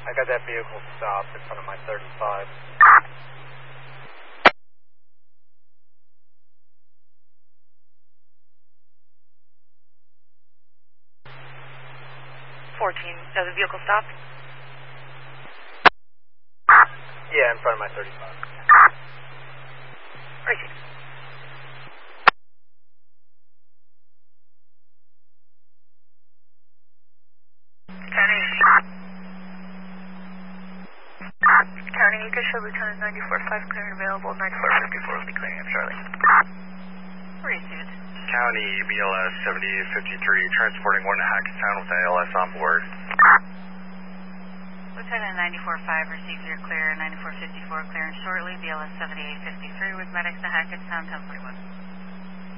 I got that vehicle stopped in front of my 35. 14, does the vehicle stop? Yeah, in front of my 35. Racing. County, you can show Lieutenant 94-5 clearing available, 94-54 will be clearing up shortly. Received. County BLS 7853, transporting 1 to Hackettstown with ALS on board. Lieutenant 94-5 receives your clear, 94-54 clearing shortly, BLS 7853 with medics to Hackettstown 1041.